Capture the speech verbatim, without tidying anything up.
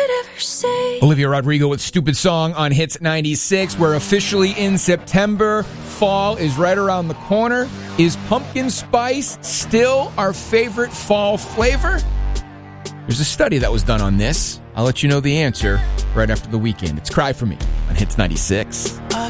could ever say. Olivia Rodrigo with Stupid Song on Hits ninety-six. We're officially in September. Fall is right around the corner. Is pumpkin spice still our favorite fall flavor? There's a study that was done on this. I'll let you know the answer right after the weekend. It's Cry For Me on Hits ninety-six.